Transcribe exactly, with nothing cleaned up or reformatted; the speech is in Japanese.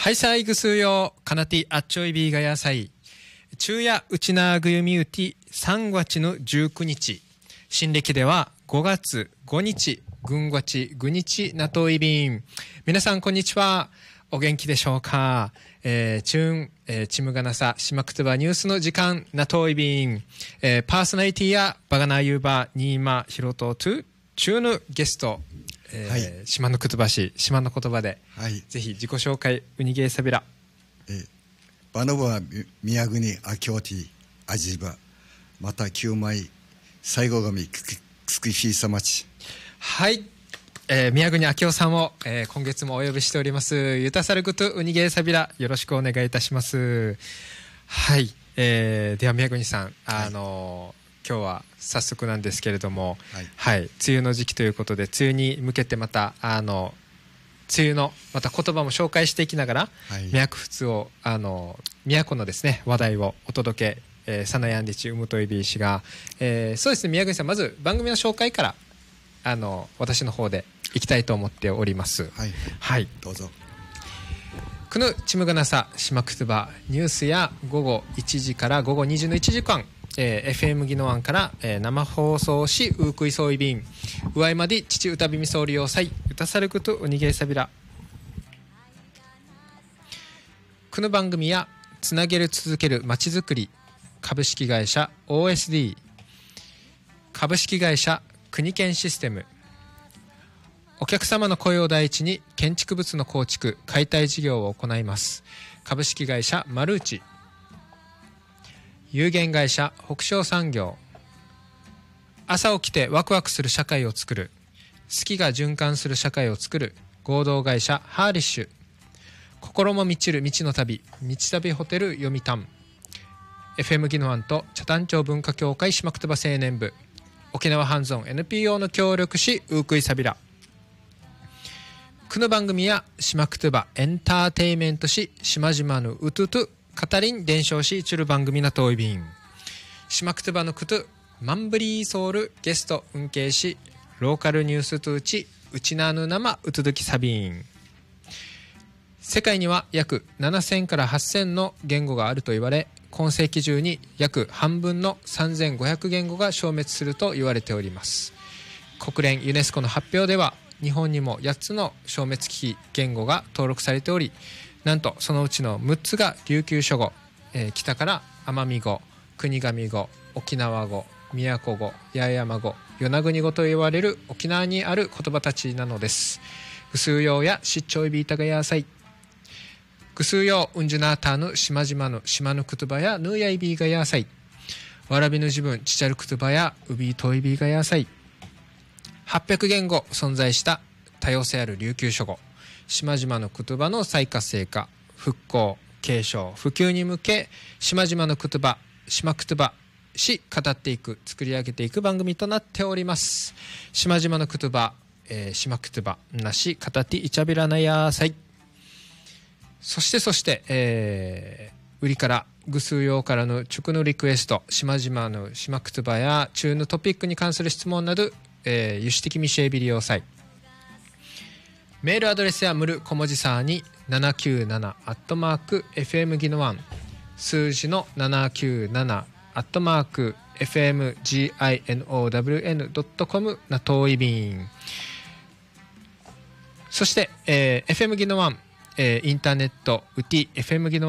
ハイサイグスーヨーカナティアッチョイビーガヤサイ昼夜うちなぐゆみうてぃさんがつのじゅうくにち新暦ではごがつごにち軍がちぐにちなといびん。皆さんこんにちは、お元気でしょうか。えー、チューン、えー、チムガナサシマクトバニュースの時間なといびん、えー、パーソナリティやバガナユーバニーマヒロトトゥ中のゲスト、えーはい、島の言葉し島の言葉で、はい、ぜひ自己紹介ウニゲーサビラ。 えー、バノバ宮国アキョーティアジバまた九枚最後神つくひさまち。 はい、えー、宮国明夫さんを、えー、今月もお呼びしております。ゆたさることウニゲーサビラ、よろしくお願いいたします。はい、えー、では宮国さん、あのーはい、今日は早速なんですけれども、はい、はい、梅雨の時期ということで梅雨に向けてまたあの梅雨のまた言葉も紹介していきながら、はい、宮古仏をあの宮古のですね話題をお届け、えー、サナヤンディチウムトイビー氏が、えー、そうですね、宮国さんまず番組の紹介からあの私の方でいきたいと思っております。 はい、 はい、 どうぞ。 くぬちむがなさしまくとばニュースや午後いちじから午後にじのいちじかん、えー、エフエム ギノワンから、えー、生放送しうくいそういびんうわいまで父歌びみそうりようさいうたさることうにげいさびら。くぬ番組やつなげる続けるまちづくり株式会社 オーエスディー 株式会社国建システム、お客様の声を第一に建築物の構築解体事業を行います株式会社マルーチ、有限会社北昇産業、朝起きてワクワクする社会を作る好きが循環する社会を作る合同会社ハーリッシュ、心も満ちる未知の旅道旅ホテル読谷、 エフエム ギノワンと北谷町文化協会島くとば青年部、沖縄ハンズオン エヌピーオー の協力しうーくいさびら。くの番組や島くとばエンターテイメントし島々のうととカタリン伝承しちゅる番組なといびん、島くとばのくとマンブリーソウルゲスト運慶しローカルニュースとうちうちなぬ生うとどきさびん。世界には約ななせんからはっせんの言語があると言われ、今世紀中に約半分のさんぜんごひゃく言語が消滅すると言われております。国連ユネスコの発表では日本にもやっつの消滅危機言語が登録されており、なんとそのうちのむっつが琉球諸語、えー、北から奄美語、国頭語、沖縄語、宮古語、八重山語、与那国語と言われる沖縄にある言葉たちなのです。ぐすうようやしっちょいびいたがやさい、ぐすうよううんじゅなーたーぬ島々の島の言葉やぬやいびいがやさい、わらびの自分ちちゃる言葉やうびいといびいがやさい、はっぴゃく言語存在した多様性ある琉球諸語、島々の言葉の再活性化、復興、継承、普及に向け島々の言葉、島言葉し語っていく、作り上げていく番組となっております。島々の言葉、えー、島言葉なし語っていちゃびらなやさい。そしてそして、えー、売りからぐすうようからの直のリクエスト、島々の島言葉や中のトピックに関する質問など、えー、輸出的ミシェービリオサイ、メールアドレスやムル小文字さーにななきゅうななアットマーク エフエム ギノワン、数字のななきゅうななアットマーク エフエム ギノワン ドットコム なといびん。そして、えー、エフエム ギノワン、えー、インターネットうて エフエム ギノワン